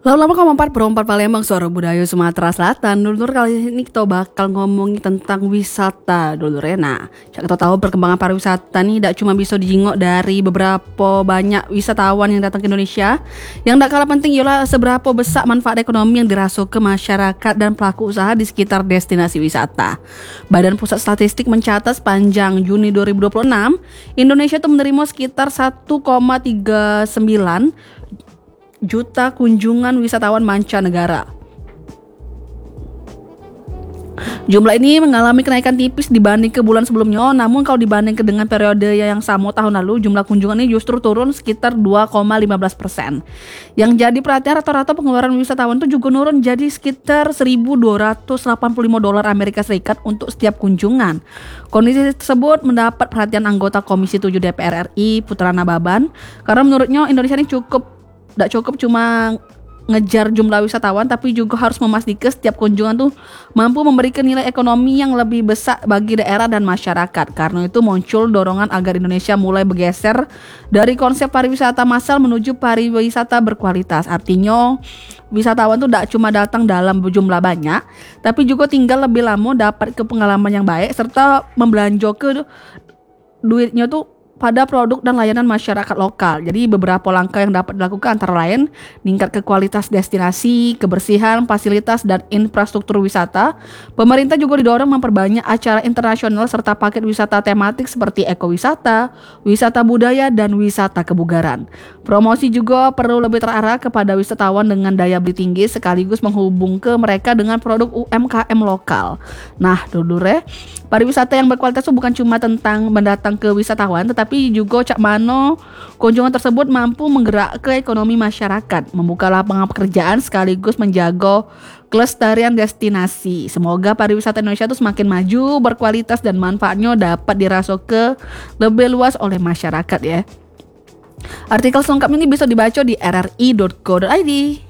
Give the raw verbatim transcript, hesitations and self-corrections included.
Lalu lama koma empat Pro empat Palembang, Suara Budaya Sumatera Selatan. Dulur, kali ini kita bakal ngomongin tentang wisata, dulur. Nah, kita tahu perkembangan pariwisata nih tidak cuma bisa dijengok dari beberapa banyak wisatawan yang datang ke Indonesia. Yang tidak kalah penting ialah seberapa besar manfaat ekonomi yang dirasuk ke masyarakat dan pelaku usaha di sekitar destinasi wisata. Badan Pusat Statistik mencatat sepanjang Juni dua ribu dua puluh enam, Indonesia itu menerima sekitar satu koma tiga sembilan juta kunjungan wisatawan mancanegara. Jumlah ini mengalami kenaikan tipis dibanding ke bulan sebelumnya. Namun kalau dibandingkan dengan periode yang sama tahun lalu, jumlah kunjungan ini justru turun sekitar dua koma lima belas persen. Yang jadi perhatian, rata-rata pengeluaran wisatawan itu juga turun jadi sekitar seribu dua ratus delapan puluh lima dolar Amerika Serikat untuk setiap kunjungan. Kondisi tersebut mendapat perhatian anggota Komisi tujuh D P R R I Putra Nababan, karena menurutnya Indonesia ini cukup Tidak cukup cuma ngejar jumlah wisatawan, tapi juga harus memastikan setiap kunjungan tuh mampu memberikan nilai ekonomi yang lebih besar bagi daerah dan masyarakat. Karena itu muncul dorongan agar Indonesia mulai bergeser dari konsep pariwisata massal menuju pariwisata berkualitas. Artinya wisatawan tuh tidak cuma datang dalam jumlah banyak, tapi juga tinggal lebih lama, dapat ke pengalaman yang baik, serta membelanja ke duitnya tuh pada produk dan layanan masyarakat lokal. Jadi beberapa langkah yang dapat dilakukan antara lain meningkat ke kualitas destinasi, kebersihan, fasilitas, dan infrastruktur wisata. Pemerintah juga didorong memperbanyak acara internasional serta paket wisata tematik seperti ekowisata, wisata budaya, dan wisata kebugaran. Promosi juga perlu lebih terarah kepada wisatawan dengan daya beli tinggi sekaligus menghubung ke mereka dengan produk U M K M lokal. Nah, dulure, pariwisata yang berkualitas itu bukan cuma tentang mendatang ke wisatawan, tetapi tapi juga cak mano kunjungan tersebut mampu menggerak ke ekonomi masyarakat, membuka lapangan pekerjaan sekaligus menjaga kelestarian destinasi. Semoga pariwisata Indonesia itu semakin maju, berkualitas, dan manfaatnya dapat dirasuk ke lebih luas oleh masyarakat ya. Artikel selengkapnya ini bisa dibaca di r r i dot co dot i d.